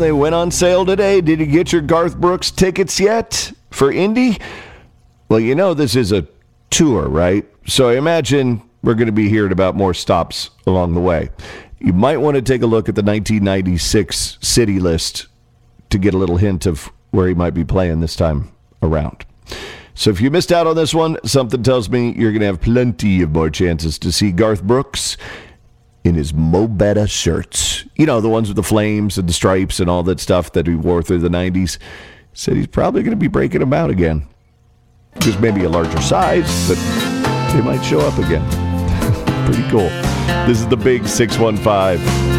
they went on sale today. Did you get your Garth Brooks tickets yet for Indy? Well, this is a tour, right? So I imagine we're going to be hearing about more stops along the way. You might want to take a look at the 1996 city list to get a little hint of where he might be playing this time around. So if you missed out on this one, something tells me you're going to have plenty of more chances to see Garth Brooks in his Mo Better shirts. The ones with the flames and the stripes and all that stuff that he wore through the 90s. Said he's probably going to be breaking them out again. Just maybe a larger size, but they might show up again. Pretty cool. This is the Big 615.